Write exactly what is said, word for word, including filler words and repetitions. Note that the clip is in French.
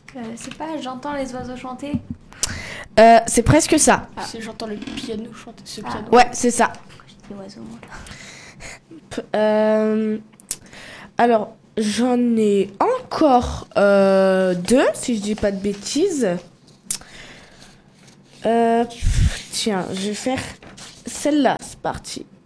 Euh, c'est pas j'entends les oiseaux chanter. Euh, c'est presque ça. Ah. C'est j'entends le piano chanter. Ce Ah. piano. Ouais, c'est ça. J'ai des oiseaux, moi. P- euh, alors, j'en ai encore euh, deux, si je dis pas de bêtises. Euh, tiens, je vais faire celle-là. C'est parti.